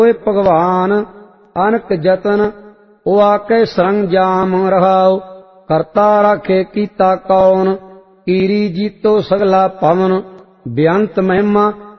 ਹੋਏ ਭਗਵਾਨ ਅਨਕ ਜਤਨ ਉਹ ਆਕੇ ਸਰੰਜਾਮ ਰਹਾਉ। ਕਰਤਾ ਰਾਖੇ ਕੀਤਾ ਕੌਣ ਕੀਰੀ ਜੀਤੋ ਸਗਲਾ ਪਵਨ ਬੇਅੰਤ ਮਹਿਮਾ